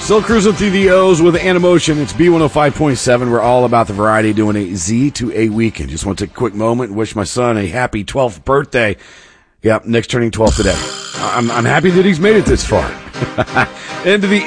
Still cruising through the O's with Animotion. It's B105.7. We're all about the variety, doing a Z to A weekend. Just want to take a quick moment and wish my son a happy 12th birthday. Yep, Nick's turning 12 today. I'm happy that he's made it this far. Into the